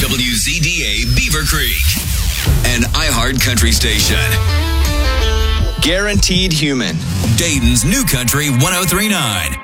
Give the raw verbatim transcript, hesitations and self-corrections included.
W Z D A Beaver Creek, an iHeart country station. Guaranteed Human. Dayton's New Country one oh three point nine.